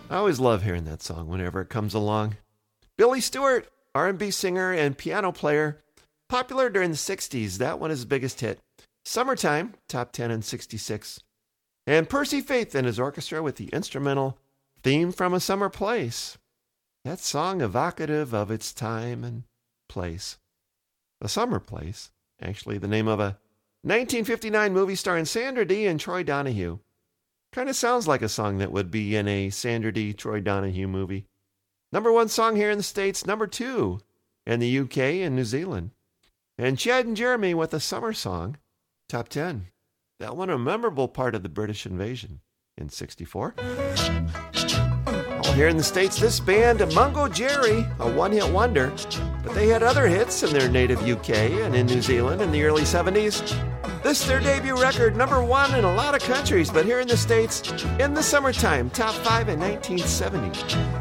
I always love hearing that song whenever it comes along. Billy Stewart, R&B singer and piano player, popular during the 60s. That one is his biggest hit. Summertime, top 10 in 66. And Percy Faith and his orchestra with the instrumental Theme from a Summer Place. That song evocative of its time and place. A Summer Place, actually the name of a 1959 movie starring Sandra Dee and Troy Donahue. Kind of sounds like a song that would be in a Sandra Dee, Troy Donahue movie. Number 1 song here in the States, number 2 in the UK and New Zealand. And Chad and Jeremy with a summer song, top 10. That one a memorable part of the British invasion in 64. Well, here in the States, this band, Mungo Jerry, a one-hit wonder, but they had other hits in their native UK and in New Zealand in the early 70s. This is their debut record, number 1 in a lot of countries, but here in the States, In the Summertime, top 5 in 1970.